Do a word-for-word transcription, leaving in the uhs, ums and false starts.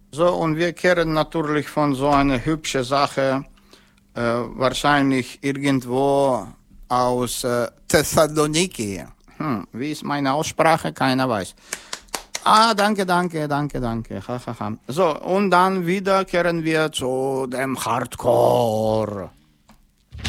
So, und wir kehren natürlich von so einer hübschen Sache, äh, wahrscheinlich irgendwo aus äh, Thessaloniki. Hm, wie ist meine Aussprache? Keiner weiß. Ah, danke, danke, danke, danke. Ha, ha, ha. So, und dann wieder kehren wir zu dem Hardcore.